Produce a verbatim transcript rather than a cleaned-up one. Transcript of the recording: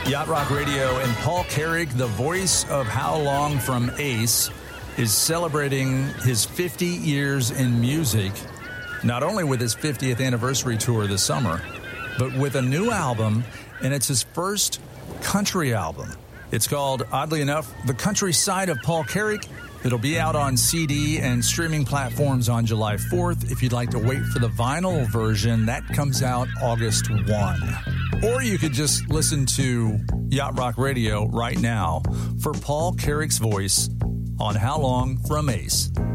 Yacht Rock Radio and Paul Carrick, the voice of How Long from Ace, is celebrating his fifty years in music, not only with his fiftieth anniversary tour this summer, but with a new album, and it's his first country album. It's called, oddly enough, The Country Side of Paul Carrick. It'll be out on C D and streaming platforms on July fourth. If you'd like to wait for the vinyl version, that comes out August first. Or you could just listen to Yacht Rock Radio right now for Paul Carrick's voice on How Long from Ace.